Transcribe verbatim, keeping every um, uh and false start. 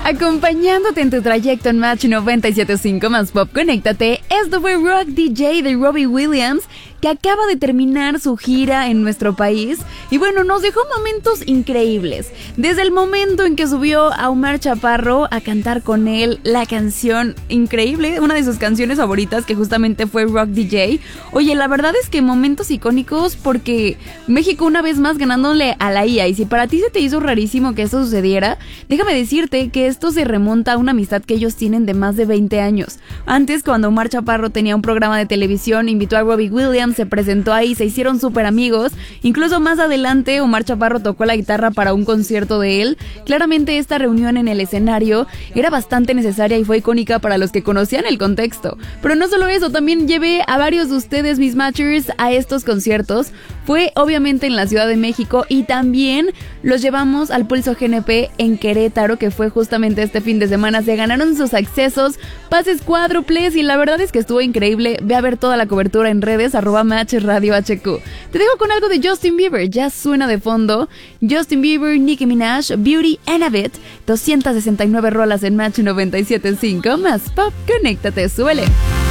Acompañándote en tu trayecto en Match noventa y siete punto cinco más Pop, conéctate. Esto fue Rock D J de Robbie Williams, que acaba de terminar su gira en nuestro país. Y bueno, nos dejó momentos increíbles. Desde el momento en que subió a Omar Chaparro a cantar con él la canción increíble, una de sus canciones favoritas, que justamente fue Rock D J. Oye, la verdad es que momentos icónicos, porque México una vez más ganándole a la I A. Y si para ti se te hizo rarísimo que esto sucediera, déjame decirte que esto se remonta a una amistad que ellos tienen de más de veinte años. Antes, cuando Omar Chaparro tenía un programa de televisión, invitó a Robbie Williams, se presentó ahí, se hicieron súper amigos. Incluso más adelante, Omar Chaparro tocó la guitarra para un concierto de él. Claramente esta reunión en el escenario era bastante necesaria y fue icónica para los que conocían el contexto. Pero no solo eso, también llevé a varios de ustedes, mis matchers, a estos conciertos. Fue obviamente en la Ciudad de México y también los llevamos al Pulso G N P en Querétaro, que fue justamente este fin de semana. Se ganaron sus accesos, pases cuádruples, y la verdad es que estuvo increíble. Ve a ver toda la cobertura en redes, arroba Match Radio H Q. Te dejo con algo de Justin Bieber, ya suena de fondo. Justin Bieber, Nicki Minaj, Beauty and a Bit, doscientas sesenta y nueve rolas en Match noventa y siete punto cinco más Pop, conéctate, suele.